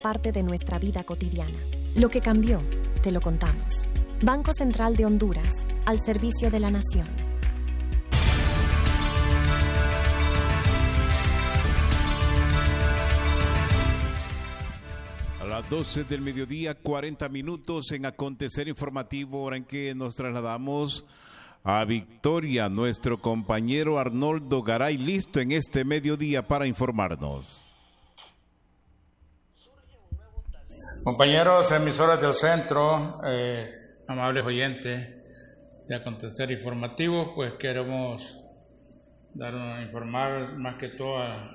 parte de nuestra vida cotidiana. Lo que cambió, te lo contamos. Banco Central de Honduras, al servicio de la nación. A las 12 del mediodía, 40 minutos en Acontecer Informativo, hora en que nos trasladamos a Victoria. Nuestro compañero Arnoldo Garay, listo en este mediodía para informarnos. Compañeros, emisoras del centro, amables oyentes de Acontecer Informativo, pues queremos informar más que todo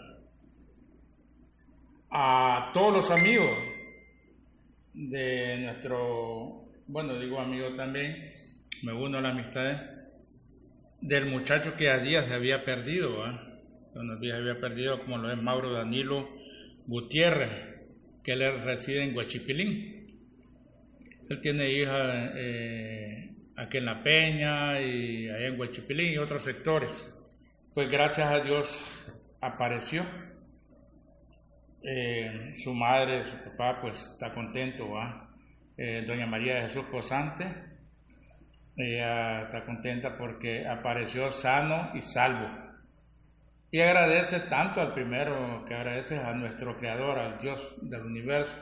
a todos los amigos de nuestro, digo amigo también, me uno a la amistad del muchacho que a días se había perdido, unos días había perdido, como lo es Mauro Danilo Gutiérrez, que él reside en Huachipilín. Él tiene hijas aquí en La Peña y allá en Huachipilín y otros sectores. Pues gracias a Dios apareció. Su madre, su papá, pues está contento, doña María de Jesús Posante, ella está contenta porque apareció sano y salvo. Y agradece tanto al primero que agradece a nuestro Creador, al Dios del universo,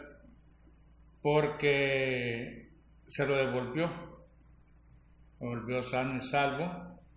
porque se lo devolvió sano y salvo.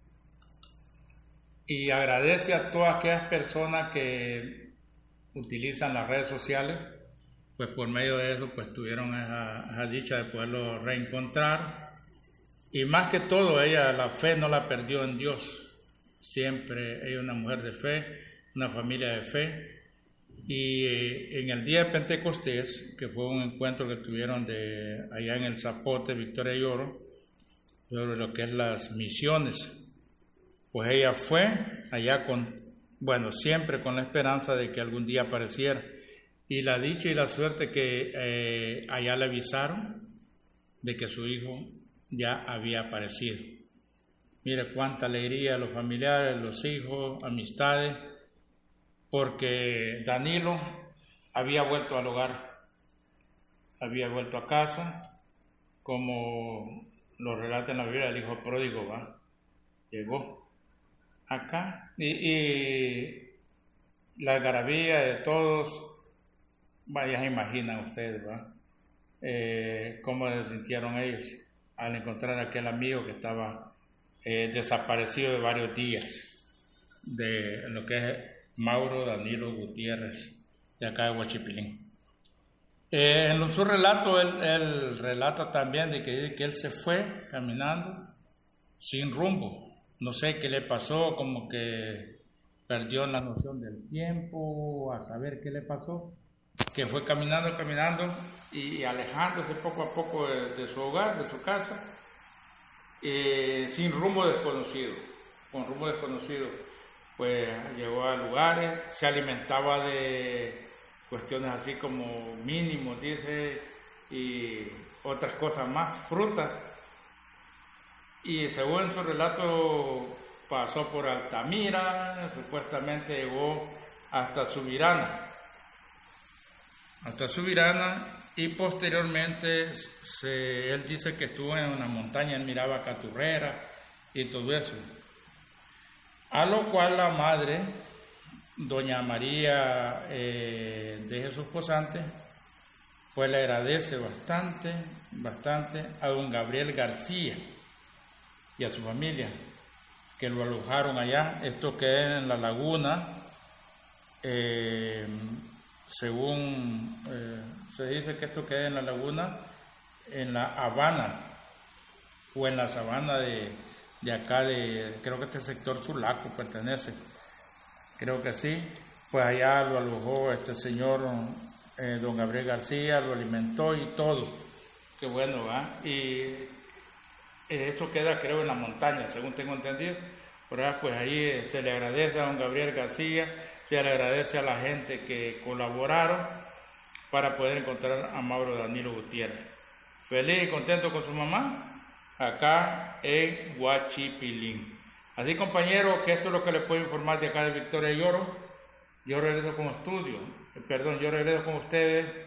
Y agradece a todas aquellas personas que utilizan las redes sociales, pues por medio de eso pues tuvieron esa dicha de poderlo reencontrar. Y más que todo, ella la fe no la perdió en Dios. Siempre ella es una mujer de fe, una familia de fe. Y en el día de Pentecostés, que fue un encuentro que tuvieron allá en el Zapote, Victoria y Oro, sobre lo que es las misiones, pues ella fue allá siempre con la esperanza de que algún día apareciera. Y la dicha y la suerte que allá le avisaron de que su hijo ya había aparecido. Mire cuánta alegría los familiares, los hijos, amistades, porque Danilo había vuelto al hogar, había vuelto a casa, como lo relata en la Biblia, el hijo pródigo, llegó acá y la algarabía de todos, ya se imaginan ustedes, cómo se sintieron ellos al encontrar a aquel amigo que estaba desaparecido de varios días, de lo que es Mauro Danilo Gutiérrez, de acá de Huachipilín. En su relato, él relata también de que él se fue caminando sin rumbo. No sé qué le pasó, como que perdió la noción del tiempo, a saber qué le pasó, que fue caminando y alejándose poco a poco de su hogar, de su casa, sin rumbo desconocido, con rumbo desconocido. Pues llegó a lugares, se alimentaba de cuestiones así como mínimos, dice, y otras cosas más, frutas. Y según su relato pasó por Altamira, supuestamente llegó hasta Subirana, y posteriormente él dice que estuvo en una montaña, él miraba Caturrera y todo eso. A lo cual la madre, doña María de Jesús Posante, pues le agradece bastante a don Gabriel García y a su familia, que lo alojaron allá. Esto queda en la laguna, según se dice que esto queda en la laguna, en la Habana, o en la sabana de acá, creo que este sector Sulaco pertenece, creo que sí. Pues allá lo alojó este señor, don Gabriel García, lo alimentó y todo. Qué bueno, y esto queda, creo, en la montaña, según tengo entendido. Pues ahí se le agradece a don Gabriel García, se le agradece a la gente que colaboraron para poder encontrar a Mauro Danilo Gutiérrez. Feliz y contento con su mamá, acá en Huachipilín. Así, compañeros, que esto es lo que les puedo informar de acá de Victoria y Oro. Yo regreso con ustedes